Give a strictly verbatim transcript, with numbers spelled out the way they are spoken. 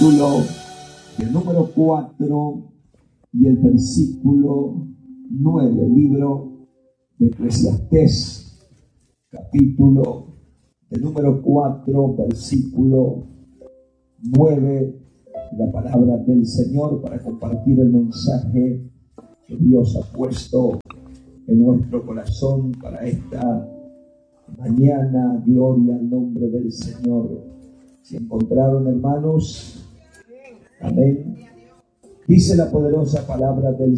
capítulo el número cuatro y el versículo nueve, libro de Eclesiastés, capítulo el número cuatro, versículo nueve, la palabra del Señor para compartir el mensaje que Dios ha puesto en nuestro corazón para esta mañana. Gloria al nombre del Señor. ¿Se encontraron, hermanos? Amén. Dice la poderosa palabra del